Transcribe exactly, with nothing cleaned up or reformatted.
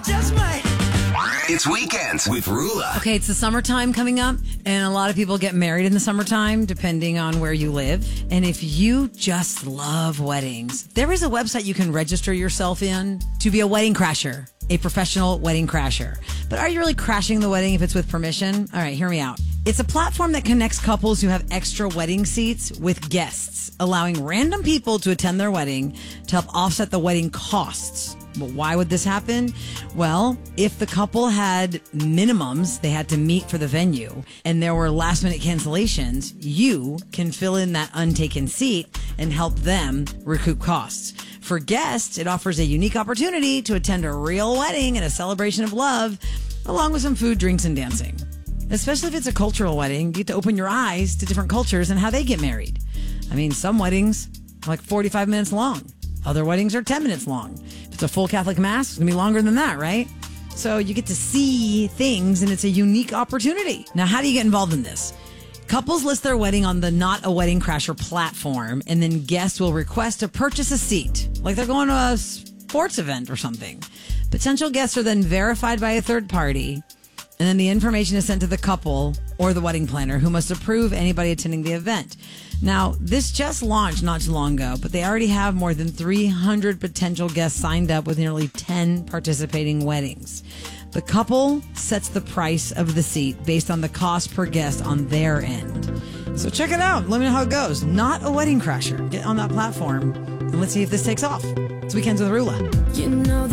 just might. It's Weekends with Rula. Okay, it's the summertime coming up, and a lot of people get married in the summertime, depending on where you live. And if you just love weddings, there is a website you can register yourself in to be a wedding crasher, a professional wedding crasher. But are you really crashing the wedding if it's with permission? All right, hear me out. It's a platform that connects couples who have extra wedding seats with guests, allowing random people to attend their wedding to help offset the wedding costs. But why would this happen? Well, if the couple had minimums they had to meet for the venue and there were last minute cancellations, you can fill in that untaken seat and help them recoup costs. For guests, it offers a unique opportunity to attend a real wedding and a celebration of love, along with some food, drinks, and dancing. Especially if it's a cultural wedding, you get to open your eyes to different cultures and how they get married. I mean, some weddings are like forty-five minutes long. Other weddings are ten minutes long. If it's a full Catholic Mass, it's going to be longer than that, right? So you get to see things, and it's a unique opportunity. Now, how do you get involved in this? Couples list their wedding on the Not a Wedding Crasher platform, and then guests will request to purchase a seat, like they're going to a sports event or something. Potential guests are then verified by a third party, and then the information is sent to the couple or the wedding planner, who must approve anybody attending the event. Now, this just launched not too long ago, but they already have more than three hundred potential guests signed up with nearly ten participating weddings. The couple sets the price of the seat based on the cost per guest on their end. So check it out. Let me know how it goes. Not a Wedding Crasher. Get on that platform and let's see if this takes off. It's Weekends with Rula. You know